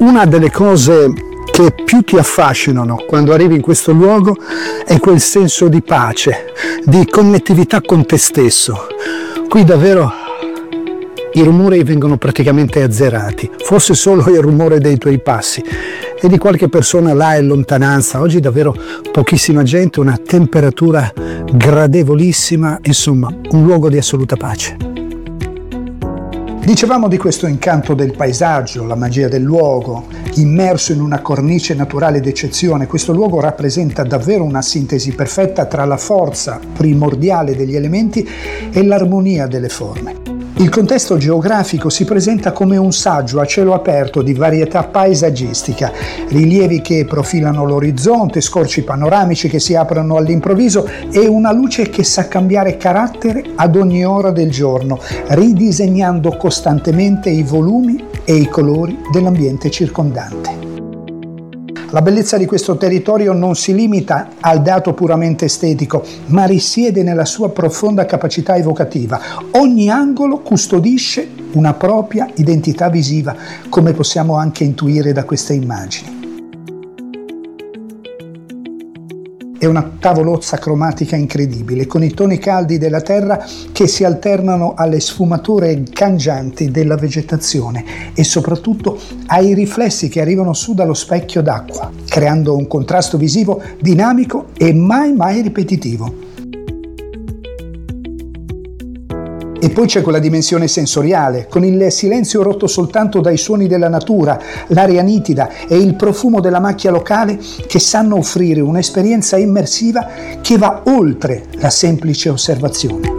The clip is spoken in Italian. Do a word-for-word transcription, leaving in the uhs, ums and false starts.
Una delle cose che più ti affascinano quando arrivi in questo luogo è quel senso di pace, di connettività con te stesso. Qui davvero i rumori vengono praticamente azzerati, forse solo il rumore dei tuoi passi e di qualche persona là in lontananza. Oggi davvero pochissima gente, una temperatura gradevolissima, insomma un luogo di assoluta pace. Dicevamo di questo incanto del paesaggio, la magia del luogo, immerso in una cornice naturale d'eccezione. Questo luogo rappresenta davvero una sintesi perfetta tra la forza primordiale degli elementi e l'armonia delle forme. Il contesto geografico si presenta come un saggio a cielo aperto di varietà paesaggistica, rilievi che profilano l'orizzonte, scorci panoramici che si aprono all'improvviso e una luce che sa cambiare carattere ad ogni ora del giorno, ridisegnando costantemente i volumi e i colori dell'ambiente circondante. La bellezza di questo territorio non si limita al dato puramente estetico, ma risiede nella sua profonda capacità evocativa. Ogni angolo custodisce una propria identità visiva, come possiamo anche intuire da queste immagini. È una tavolozza cromatica incredibile, con i toni caldi della terra che si alternano alle sfumature cangianti della vegetazione e soprattutto ai riflessi che arrivano su dallo specchio d'acqua, creando un contrasto visivo dinamico e mai mai ripetitivo. E poi c'è quella dimensione sensoriale, con il silenzio rotto soltanto dai suoni della natura, l'aria nitida e il profumo della macchia locale che sanno offrire un'esperienza immersiva che va oltre la semplice osservazione.